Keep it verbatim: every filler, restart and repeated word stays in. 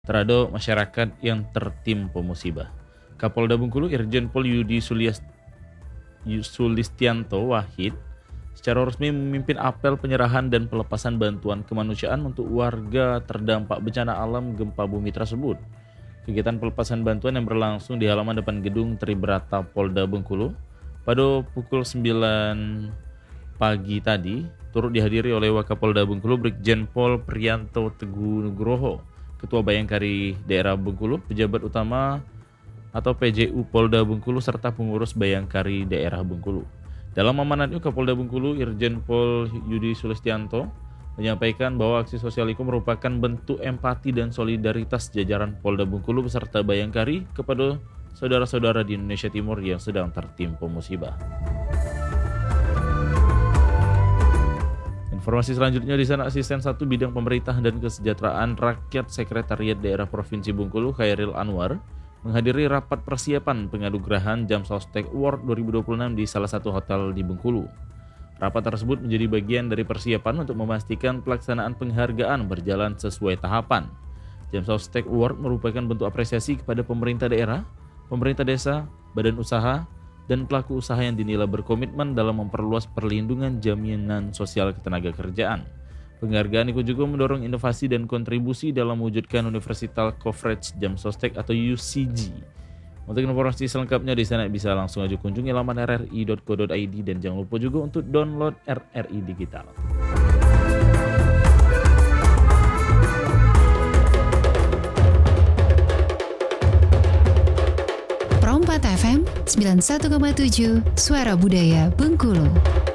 terhadap masyarakat yang tertimpa musibah. Kapolda Bengkulu Irjen Pol Yudi Sulias, Sulistianto Wahid secara resmi memimpin apel penyerahan dan pelepasan bantuan kemanusiaan untuk warga terdampak bencana alam gempa bumi tersebut. Kegiatan pelepasan bantuan yang berlangsung di halaman depan gedung Tribrata Polda Bengkulu pada pukul sembilan pagi tadi turut dihadiri oleh Wakapolda Bengkulu Brigjen Pol Priyanto Teguh Nugroho, Ketua Bayangkari Daerah Bengkulu, pejabat utama atau P J U Polda Bengkulu serta pengurus Bayangkari Daerah Bengkulu. Dalam amanat itu Kapolda Bengkulu Irjen Pol Yudi Sulistianto menyampaikan bahwa aksi sosial itu merupakan bentuk empati dan solidaritas jajaran Polda Bengkulu beserta Bayangkari kepada saudara-saudara di Indonesia Timur yang sedang tertimpa musibah. Informasi selanjutnya di sana Asisten satu Bidang Pemerintahan dan Kesejahteraan Rakyat Sekretariat Daerah Provinsi Bengkulu Khairil Anwar menghadiri rapat persiapan penganugerahan Jamsostek Award dua ribu dua puluh enam di salah satu hotel di Bengkulu. Rapat tersebut menjadi bagian dari persiapan untuk memastikan pelaksanaan penghargaan berjalan sesuai tahapan. Jamsostek Award merupakan bentuk apresiasi kepada pemerintah daerah, pemerintah desa, badan usaha, dan pelaku usaha yang dinilai berkomitmen dalam memperluas perlindungan jaminan sosial ketenagakerjaan. Penghargaan itu juga mendorong inovasi dan kontribusi dalam mewujudkan Universal Coverage Jamsostek atau U C G. Untuk informasi selengkapnya di sana bisa langsung aja kunjungi laman r r i dot co dot i d dan jangan lupa juga untuk download R R I Digital. Pro empat F M sembilan puluh satu koma tujuh Suara Budaya Bengkulu.